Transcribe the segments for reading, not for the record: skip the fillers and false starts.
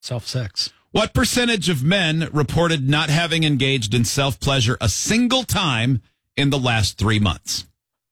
Self-sex. What percentage of men reported not having engaged in self-pleasure a single time in the last 3 months?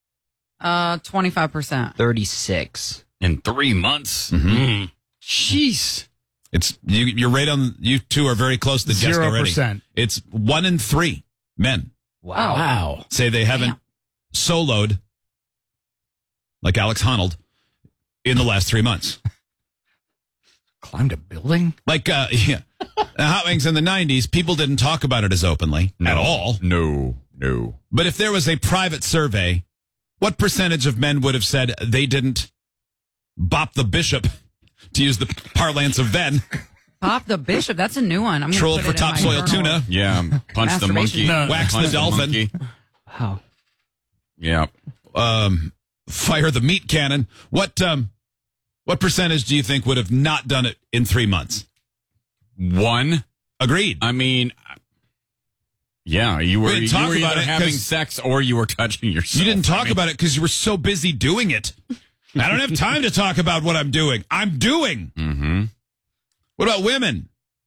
25%. 36. In 3 months? Mm-hmm. Jeez. It's you're right on. You two are very close to the guest already. 0%. It's 1 in 3 men Wow. say they haven't soloed like Alex Honnold in the last 3 months. Climbed a building? Like, yeah. The Hot Wings in the 90s, people didn't talk about it as openly at all. No. But if there was a private survey, what percentage of men would have said they didn't bop the bishop, to use the parlance of then? Pop the bishop. That's a new one. I'm Troll put for it in my topsoil journal. tuna. Yeah. Punch the monkey. No. Wax Punch the dolphin. monkey. Wow. Yeah. Fire the meat cannon. What percentage do you think would have not done it in 3 months? 1. Agreed. I mean, yeah, you were We didn't talk either about it having 'cause sex or you were touching yourself. You didn't talk I mean, about it because you were so busy doing it. I don't have time to talk about what I'm doing. I'm doing. Mm-hmm. What about women?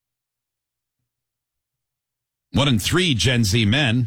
1 in 3 Gen Z men.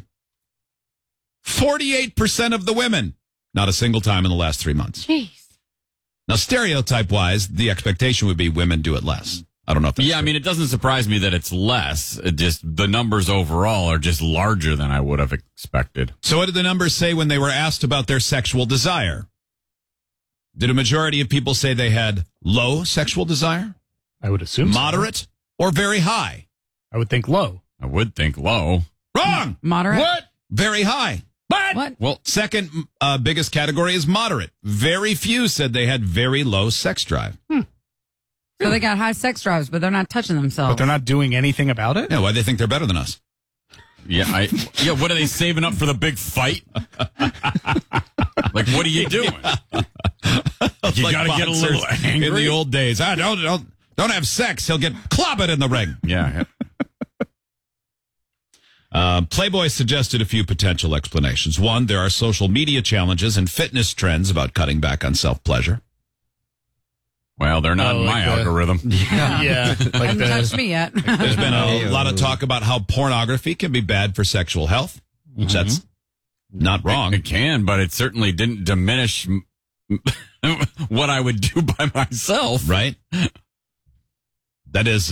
48% of the women. Not a single time in the last 3 months. Jeez. Now, stereotype-wise, the expectation would be women do it less. I don't know if that's Yeah, I true. mean, it doesn't surprise me that it's less. It just the numbers overall are just larger than I would have expected. So what did the numbers say when they were asked about their sexual desire? Did a majority of people say they had low sexual desire, I would assume so. moderate, or very high? I would think low. I would think low. Wrong! Moderate. What? Very high. What? Well, Second biggest category is moderate. Very few said they had very low sex drive. So they got high sex drives, but they're not touching themselves. But they're not doing anything about it? Yeah, why do they think they're better than us? yeah, what are they saving up for the big fight? Like, what are you doing? You Like got to get a little boxers angry. in the old days. Don't have sex. He'll get clobbered in the ring. Yeah. Playboy suggested a few potential explanations. One, there are social media challenges and fitness trends about cutting back on self-pleasure. Well, they're not Oh, in like my the- algorithm. Yeah. Like Haven't touched me yet. There's been a lot of talk about how pornography can be bad for sexual health, which that's not wrong. It can, but it certainly didn't diminish what I would do by myself. Right? That is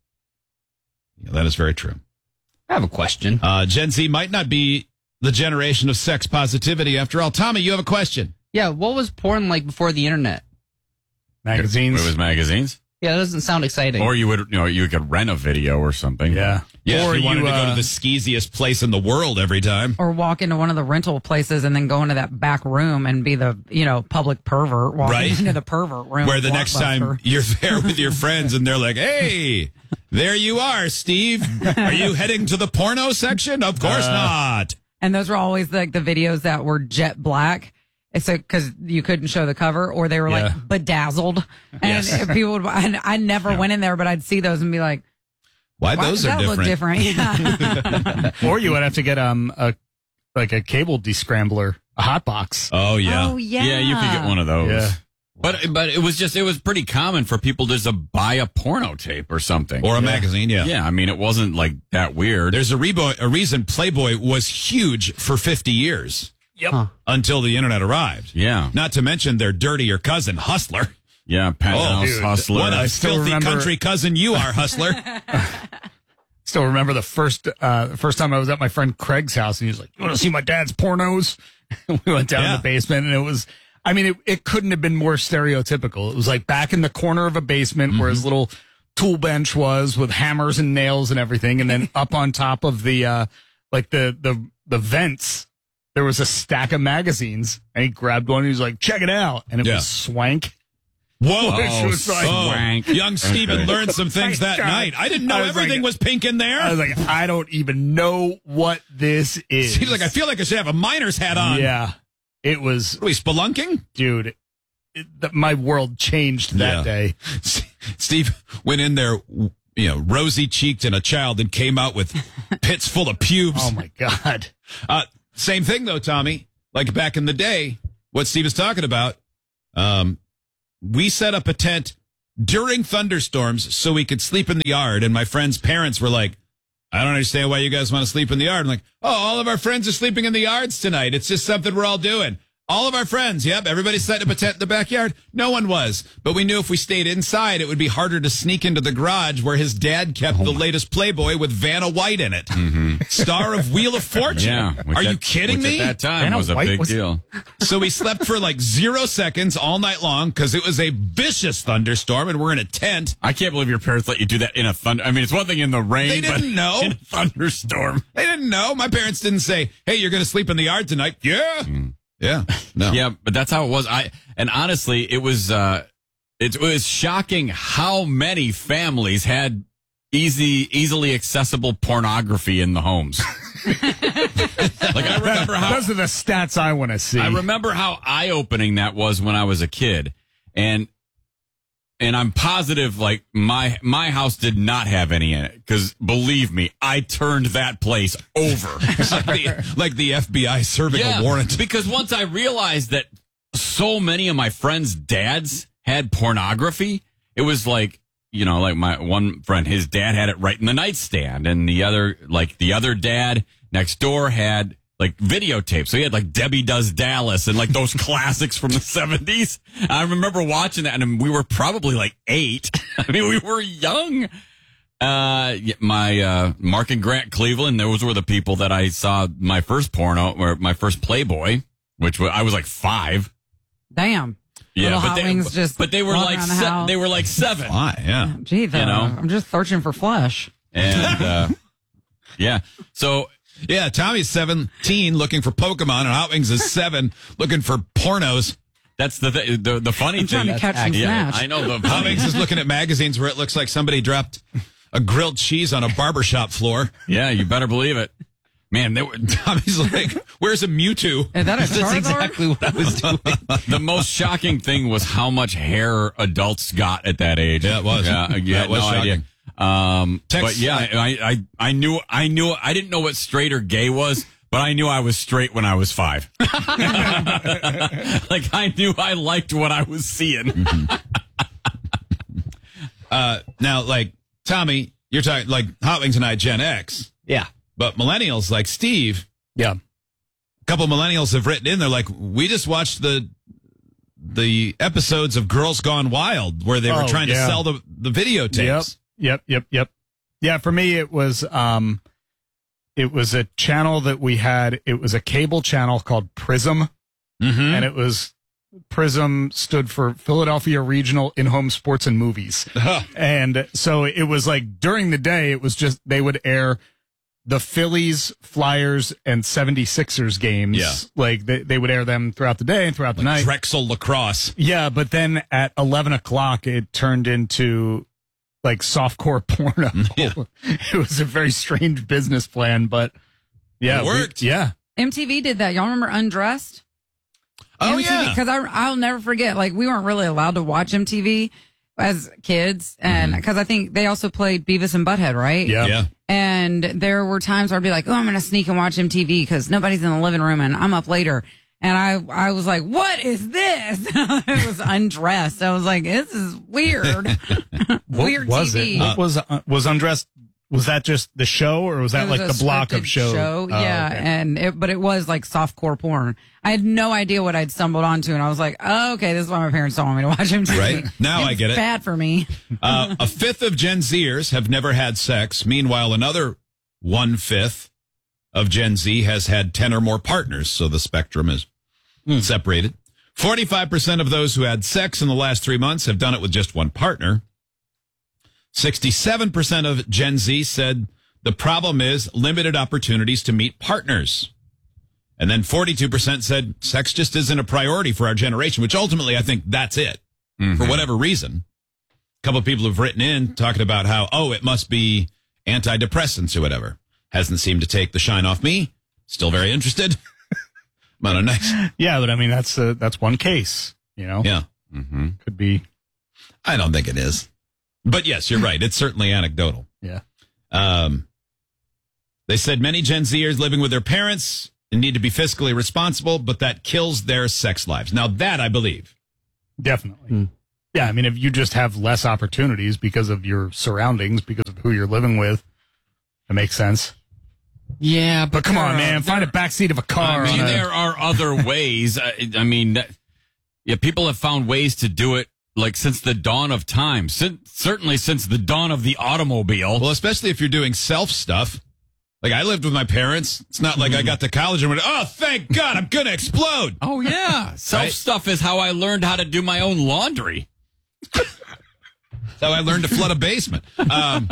very true. I have a question. Gen Z might not be the generation of sex positivity after all. Tommy, you have a question. Yeah, what was porn like before the internet? Magazines. It was magazines. Yeah, that doesn't sound exciting. Or you would, you could rent a video or something. Yeah. Yeah, Or if you wanted to go you, to the skeeziest place in the world every time. Or walk into one of the rental places and then go into that back room and be the, public pervert walking Right. into the pervert room. Where the with next time Blockbuster. you're there with your friends and they're like, hey, there you are, Steve. Are you heading to the porno section? Of course not. And those were always like the videos that were jet black. It's because you couldn't show the cover, or they were Yeah. like bedazzled. And Yes. people would, and I never went in there, but I'd see those and be like, Why why those does are that look different. different? Yeah. Or you would have to get a cable descrambler, a hot box. Oh, yeah. Oh, yeah. Yeah, you could get one of those. Yeah. But it was pretty common for people just to buy a porno tape or something. Or a magazine, yeah. Yeah, I mean, it wasn't like that weird. There's a reason Playboy was huge for 50 years. Yep. Until the internet arrived. Yeah. Not to mention their dirtier cousin, Hustler. Yeah, Penthouse dude. Hustler. What a I still filthy remember- country cousin you are, Hustler. Still remember the first time I was at my friend Craig's house, and he was like, "You want to see my dad's pornos?" We went down Yeah. in the basement, and it was, I mean, it couldn't have been more stereotypical. It was like back in the corner of a basement where his little tool bench was with hammers and nails and everything, and then up on top of the the vents, there was a stack of magazines, and he grabbed one and he was like, "Check it out," and it Yeah. was Swank. Whoa. Which was like, Swank. Young Steven Okay. learned some things My that God. night. I didn't know I was everything like- was pink in there. I was like, I don't even know what this is. He's like, I feel like I should have a miner's hat on. Yeah, it was, What are we, spelunking? dude. My world changed that Yeah. day. Steve went in there, rosy cheeked and a child, and came out with pits full of pubes. Oh my God. Same thing though, Tommy. Like back in the day, what Steve is talking about. We set up a tent during thunderstorms so we could sleep in the yard. And my friend's parents were like, I don't understand why you guys want to sleep in the yard. I'm like, oh, all of our friends are sleeping in the yards tonight. It's just something we're all doing. All of our friends. Yep. Everybody's setting up a tent in the backyard. No one was. But we knew if we stayed inside, it would be harder to sneak into the garage where his dad kept the latest Playboy with Vanna White in it. Star of Wheel of Fortune. Yeah. Are you kidding me? At that time Vanna was a White big was- deal. So we slept for like 0 seconds all night long because it was a vicious thunderstorm and we're in a tent. I can't believe your parents let you do that in a thunder. I mean, it's one thing in the rain, They but didn't know. in a thunderstorm. They didn't know. My parents didn't say, hey, you're going to sleep in the yard tonight. Yeah. Yeah. No. Yeah, but that's how it was. And honestly, it was shocking how many families had easily accessible pornography in the homes. Like I remember how Those are the stats I want to see. I remember how eye-opening that was when I was a kid. And I'm positive like my house did not have any in it because believe me, I turned that place over. like the FBI serving a warrant. Because once I realized that so many of my friends' dads had pornography, it was like, you know, like my one friend, his dad had it right in the nightstand, and the other dad next door had like videotape. So he had like Debbie Does Dallas and like those classics from the 70s. I remember watching that, and we were probably like 8. I mean, we were young. My Mark and Grant Cleveland, those were the people that I saw my first porno or my first Playboy, I was like 5. Damn. Yeah, Little Hot Wings just but they were run like around the house. they were like 7. Why? Yeah. Gee, though, You know? I'm just searching for flesh. And yeah. So Yeah, Tommy's 17 looking for Pokemon, and Hot Wings is 7 looking for pornos. that's the funny I'm thing. trying to catch some Yeah, snatch. I know the Hot funny. Wings is looking at magazines where it looks like somebody dropped a grilled cheese on a barbershop floor. Yeah, you better believe it. Man, Tommy's like, where's a Mewtwo? Is that a That's Charizard? exactly what I was doing. the most shocking thing was how much hair adults got at that age. Yeah, it was. Yeah, you That had was no idea. shocking. But yeah, I knew I didn't know what straight or gay was, but I knew I was straight when I was 5. Like I knew I liked what I was seeing. Now, like, Tommy, you're talking like Hot Wings and I, Gen X. Yeah. But millennials like Steve, yeah. a couple millennials have written in. They're like, we just watched the episodes of Girls Gone Wild where they were Oh, trying to yeah. sell the videotapes. Yep. Yeah, for me it was a channel that we had. It was a cable channel called Prism, and it was Prism stood for Philadelphia Regional In-Home Sports and Movies. And so it was like during the day, it was just they would air the Phillies, Flyers, and 76ers games. Yeah. Like they would air them throughout the day and throughout the night. Drexel Lacrosse. Yeah, but then at 11 o'clock, it turned into like softcore porno. It was a very strange business plan, but yeah, It worked. yeah. MTV did that. Y'all remember Undressed? Oh, MTV, yeah. Because I'll never forget, like, we weren't really allowed to watch MTV as kids. And because I think they also played Beavis and Butthead, right? Yeah. Yeah. And there were times where I'd be like, oh, I'm going to sneak and watch MTV because nobody's in the living room and I'm up later. And I was like, what is this? It was Undressed. I was like, this is weird. What Weird was TV. it? What was Undressed? Was that just the show, or was that It like was the a block of scripted show? show. Oh, Yeah, okay. but it was like softcore porn. I had no idea what I'd stumbled onto, and I was like, oh, okay, this is why my parents don't want me to watch MTV. Right. Now I It's get it. Bad for me. A fifth of Gen Zers have never had sex. Meanwhile, another 1/5 of Gen Z has had 10 or more partners. So the spectrum is separated. 45% of those who had sex in the last 3 months have done it with just one partner. 67% of Gen Z said the problem is limited opportunities to meet partners. And then 42% said sex just isn't a priority for our generation, which ultimately I think that's it for whatever reason. A couple of people have written in talking about how, it must be antidepressants or whatever. Hasn't seemed to take the shine off me. Still very interested. But a nice. Yeah, but I mean that's one case. You know, Yeah. could be. I don't think it is. But yes, you're right. It's certainly anecdotal. Yeah, They said many Gen Zers living with their parents and need to be fiscally responsible, but that kills their sex lives. Now that I believe. definitely. Yeah, I mean, if you just have less opportunities because of your surroundings, because of who you're living with, it makes sense. Yeah, But come on, man, find a backseat of a car. I mean, on a- there are other ways. I mean, yeah, people have found ways to do it, like since the dawn of time. Certainly since the dawn of the automobile. Well, especially if you're doing self stuff. Like, I lived with my parents. It's not like I got to college and went, oh, thank God, I'm going to explode. Oh yeah, self stuff is how I learned how to do my own laundry. That's how I learned to flood a basement. What's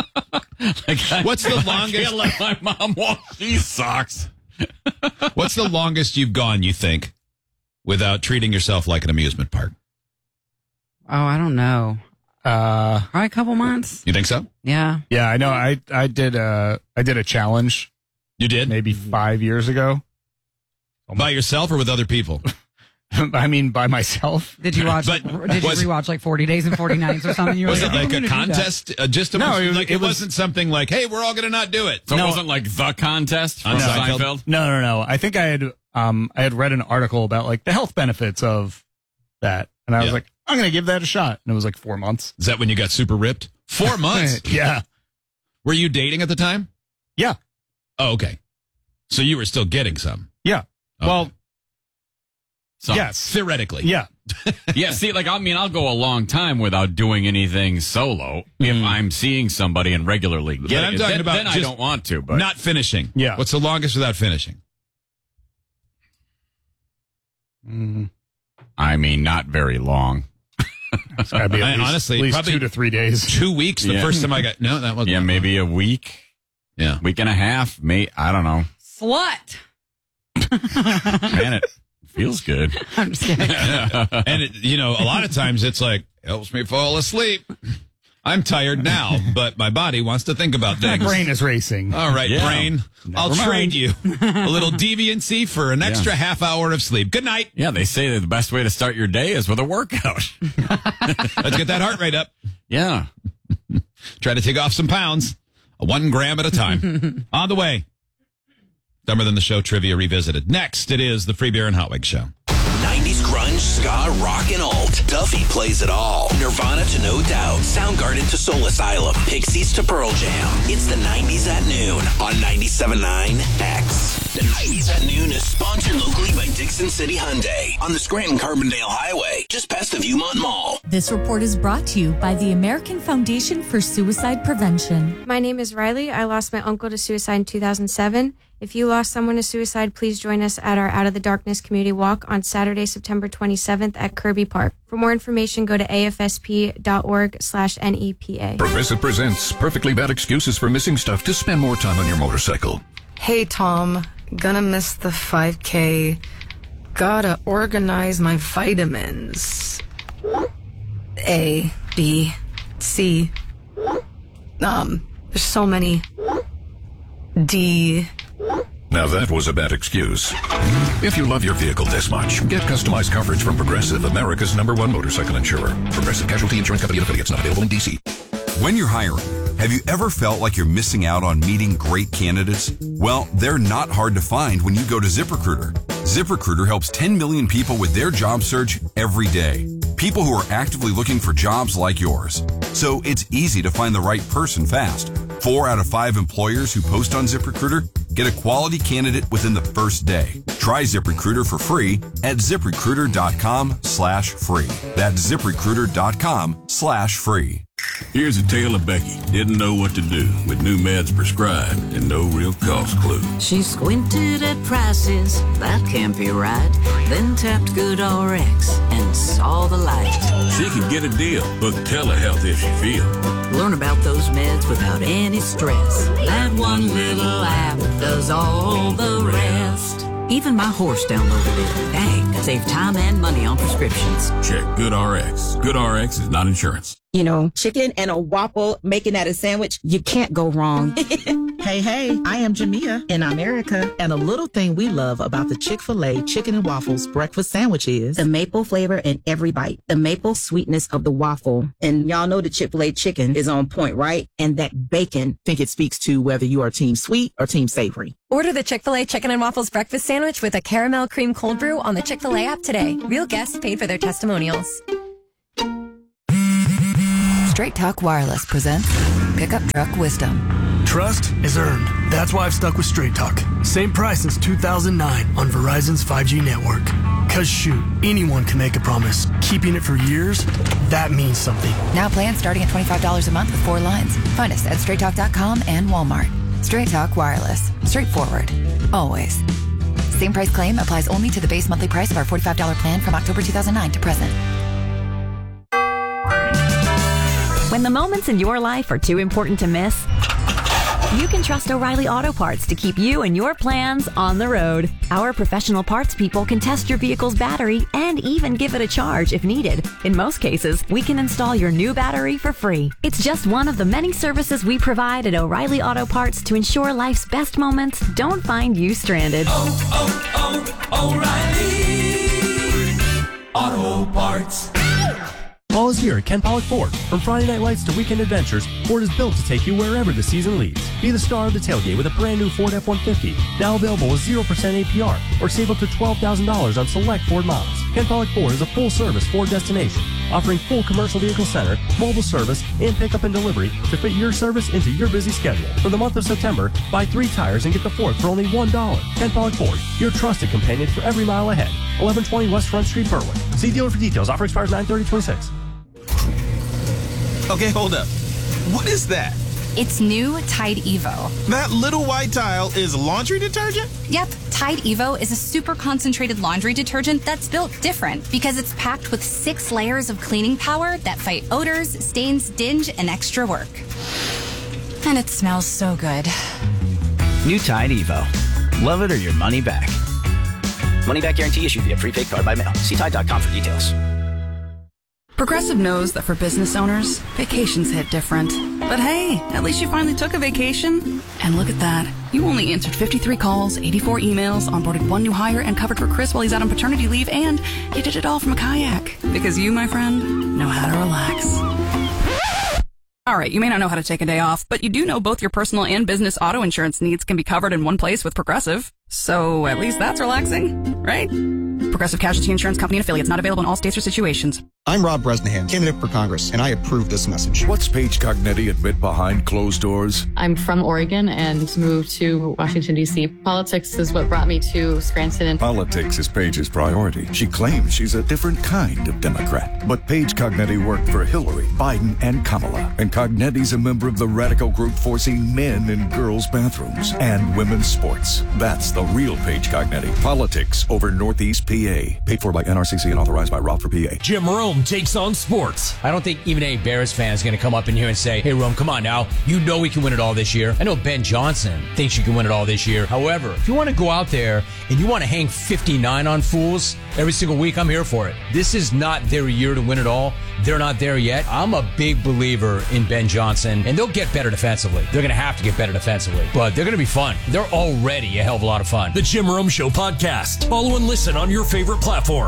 the I can't longest? let my mom wash these socks. What's the longest you've gone, you think, without treating yourself like an amusement park? Oh, I don't know. Probably a couple months. You think so? Yeah. Yeah, I know. I did a challenge You did? maybe 5 years ago. By yourself or with other people? I mean, by myself. Did you watch? But did you was- rewatch like 40 Days and 40 Nights or something? You were Was it "Oh, I'm like gonna a do that." contest? Just No, it was- wasn't something like, hey, we're all going to not do it. So No. it wasn't like the contest from On Seinfeld? Seinfeld. No. I think I had read an article about like the health benefits of that, and I was Yeah. like, I'm going to give that a shot. And it was like 4 months. Is that when you got super ripped? 4 months? Yeah. Were you dating at the time? Yeah. Oh, okay. So you were still getting some? Yeah. Okay. Well, So, yes. Theoretically. Yeah. Yeah, see, like, I mean, I'll go a long time without doing anything solo if I'm seeing somebody and regularly But getting I'm it. talking Then- about then I just don't want to, but Not finishing. Yeah. What's the longest without finishing? I mean, not very long. It's gotta be at least, Honestly, at least probably 2 to 3 days. 2 weeks. The Yeah. first time I got, no, that wasn't. Yeah, maybe a week, Yeah. week and a half, I don't know. Slut. Man, it feels good. I'm just kidding. And a lot of times it's like, helps me fall asleep. I'm tired now, but my body wants to think about My things. brain is racing. All right, Yeah. brain. I'll mind. trade you a little deviancy for an extra half hour of sleep. Good night. Yeah, they say that the best way to start your day is with a workout. Let's get that heart rate up. Yeah. Try to take off some pounds, 1 gram at a time. On the way. Dumber Than the Show Trivia Revisited. Next, it is the Free Beer and Hot Wings Show. 90s grunge, ska, rock, and alt. Duffy plays it all. Nirvana to No Doubt. Soundgarden to Soul Asylum. Pixies to Pearl Jam. It's the 90s at noon on 97.9 X. The 90s at noon is sponsored locally by Dixon City Hyundai on the Scranton-Carbondale Highway, just past the Viewmont Mall. This report is brought to you by the American Foundation for Suicide Prevention. My name is Riley. I lost my uncle to suicide in 2007. If you lost someone to suicide, please join us at our Out of the Darkness Community Walk on Saturday, September 27th at Kirby Park. For more information, go to afsp.org/NEPA. Progressive presents Perfectly Bad Excuses for Missing Stuff to spend more time on your motorcycle. Hey, Tom. Gonna miss the 5K. Gotta organize my vitamins. A, B, C. There's so many. D. Now that was a bad excuse. If you love your vehicle this much, get customized coverage from Progressive, America's #1 motorcycle insurer. Progressive Casualty Insurance Company and affiliates, not available in D.C. When you're hiring, have you ever felt like you're missing out on meeting great candidates? Well, they're not hard to find when you go to ZipRecruiter. ZipRecruiter helps 10 million people with their job search every day. People who are actively looking for jobs like yours. So it's easy to find the right person fast. 4 out of 5 employers who post on ZipRecruiter get a quality candidate within the first day. Try ZipRecruiter for free at ZipRecruiter.com/free. That's ZipRecruiter.com/free. Here's a tale of Becky. Didn't know what to do with new meds prescribed and no real cost clue. She squinted at prices, that can't be right. Then tapped GoodRx and saw the light. She could get a deal, book telehealth if she feels. Learn about those meds without any stress. That one little app does all the rest. Even my horse downloaded it. Dang, save time and money on prescriptions. Check GoodRx. GoodRx is not insurance. You know, chicken and a waffle, making that a sandwich, you can't go wrong. Hey, I am Jamia in America, and a little thing we love about the Chick-fil-A Chicken and Waffles breakfast sandwich is the maple flavor in every bite, the maple sweetness of the waffle. And y'all know the Chick-fil-A chicken is on point, right? And that bacon. I think it speaks to whether you are team sweet or team savory. Order the Chick-fil-A Chicken and Waffles breakfast sandwich with a caramel cream cold brew on the Chick-fil-A app today. Real guests paid for their testimonials. Straight Talk Wireless presents Pickup Truck Wisdom. Trust is earned. That's why I've stuck with Straight Talk. Same price since 2009 on Verizon's 5G network. Cause shoot, anyone can make a promise. Keeping it for years, that means something. Now plans starting at $25 a month with 4 lines. Find us at straighttalk.com and Walmart. Straight Talk Wireless. Straightforward. Always. Same price claim applies only to the base monthly price of our $45 plan from October 2009 to present. When the moments in your life are too important to miss, you can trust O'Reilly Auto Parts to keep you and your plans on the road. Our professional parts people can test your vehicle's battery and even give it a charge if needed. In most cases, we can install your new battery for free. It's just one of the many services we provide at O'Reilly Auto Parts to ensure life's best moments don't find you stranded. O'Reilly Auto Parts. Fall is here at Ken Pollock Ford. From Friday night lights to weekend adventures, Ford is built to take you wherever the season leads. Be the star of the tailgate with a brand new Ford F-150, now available with 0% APR, or save up to $12,000 on select Ford models. Ken Pollock Ford is a full-service Ford destination, offering full commercial vehicle center, mobile service, and pickup and delivery to fit your service into your busy schedule. For the month of September, buy 3 tires and get the 4th for only $1. Ken Pollock Ford, your trusted companion for every mile ahead. 1120 West Front Street, Berwick. See dealer for details. Offer expires 9/30/26. Okay, hold up. What is that? It's new Tide Evo. That little white tile is laundry detergent? Yep, Tide Evo is a super concentrated laundry detergent that's built different because it's packed with 6 layers of cleaning power that fight odors, stains, dinge, and extra work. And it smells so good. New Tide Evo. Love it or your money back. Money back guarantee issued via prepaid card by mail. See Tide.com for details. Progressive knows that for business owners, vacations hit different. But hey, at least you finally took a vacation. And look at that. You only answered 53 calls, 84 emails, onboarded 1 new hire, and covered for Chris while he's out on paternity leave, and you did it all from a kayak. Because you, my friend, know how to relax. All right, you may not know how to take a day off, but you do know both your personal and business auto insurance needs can be covered in one place with Progressive. So at least that's relaxing, right? Progressive Casualty Insurance Company and affiliates, not available in all states or situations. I'm Rob Bresnahan, candidate for Congress, and I approve this message. What's Paige Cognetti admit behind closed doors? I'm from Oregon and moved to Washington, D.C. Politics is what brought me to Scranton. Politics is Paige's priority. She claims she's a different kind of Democrat. But Paige Cognetti worked for Hillary, Biden, and Kamala. And Cognetti's a member of the radical group forcing men in girls' bathrooms and women's sports. That's the real Paige Cognetti. Politics over Northeast PA. Paid for by NRCC and authorized by Ralph for PA. Jim Rome takes on sports. I don't think even a Bears fan is going to come up in here and say, hey, Rome, come on now. You know we can win it all this year. I know Ben Johnson thinks you can win it all this year. However, if you want to go out there and you want to hang 59 on fools every single week, I'm here for it. This is not their year to win it all. They're not there yet. I'm a big believer in Ben Johnson, and they'll get better defensively. They're going to have to get better defensively, but they're going to be fun. They're already a hell of a lot of fun. The Jim Rome Show podcast. Follow and listen on your favorite platform.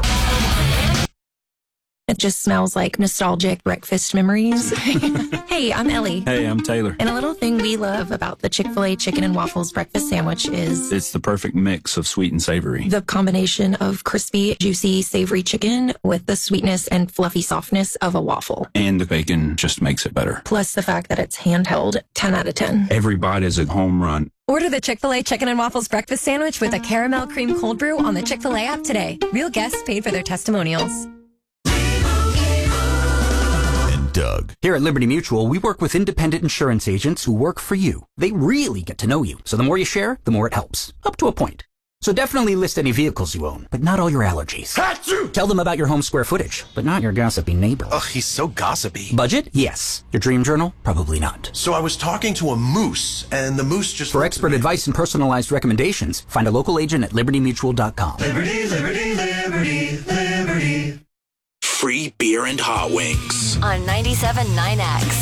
It just smells like nostalgic breakfast memories. Hey, I'm Ellie. Hey, I'm Taylor. And a little thing we love about the Chick-fil-A chicken and waffles breakfast sandwich is it's the perfect mix of sweet and savory. The combination of crispy, juicy, savory chicken with the sweetness and fluffy softness of a waffle. And the bacon just makes it better. Plus the fact that it's handheld, 10 out of 10. Every bite is a home run. Order the Chick-fil-A Chicken and Waffles breakfast sandwich with a caramel cream cold brew on the Chick-fil-A app today. Real guests paid for their testimonials. Doug. Here at Liberty Mutual, we work with independent insurance agents who work for you. They really get to know you, so the more you share, the more it helps. Up to a point. So definitely list any vehicles you own, but not all your allergies. Achoo! Tell them about your home square footage, but not your gossipy neighbor. Ugh, he's so gossipy. Budget? Yes. Your dream journal? Probably not. So I was talking to a moose, and the moose just... For expert advice and personalized recommendations, find a local agent at libertymutual.com. Liberty, liberty, liberty, liberty. Free beer and hot wings. On 97.9X.